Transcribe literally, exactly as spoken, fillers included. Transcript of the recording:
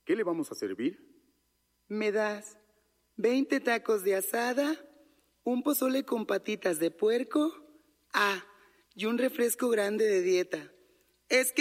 ¿Qué le vamos a servir? Me das veinte tacos de asada, un pozole con patitas de puerco, ah, y un refresco grande de dieta. Es que